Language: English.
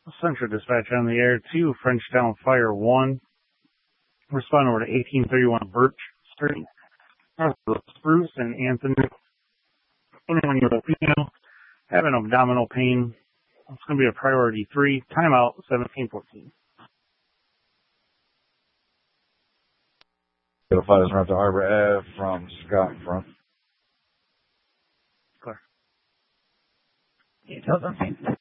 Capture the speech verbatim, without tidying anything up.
Central Dispatch on the air, two, Frenchtown Fire, one. Respond over to eighteen thirty-one Birch Street. Bruce and Anthony, twenty-one year old female, having abdominal pain. It's going to be a priority three. Timeout seventeen fourteen. It'll fly this route to Harbor Ave from Scott front. Clear. Details on scene.